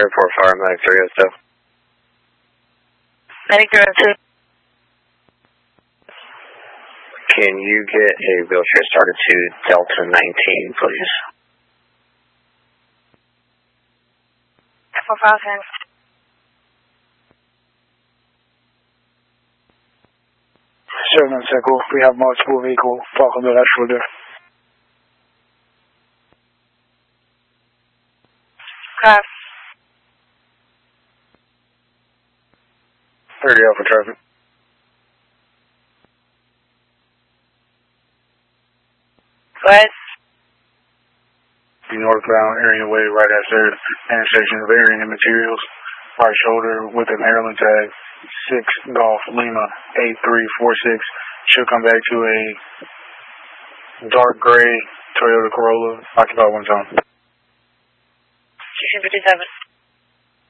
Airport Fire Medic 302. Medic 302. Can you get a wheelchair started to Delta 19, please? F4510. Sherman Circle, we have multiple vehicles parked on the left shoulder. Copy. 30 Alpha traffic. Go ahead. The northbound area way right after intersection of Arian and Materials. Right shoulder with an Maryland tag. 6 Golf Lima 8346. Should come back to a dark gray Toyota Corolla. Occupied one zone. 1657.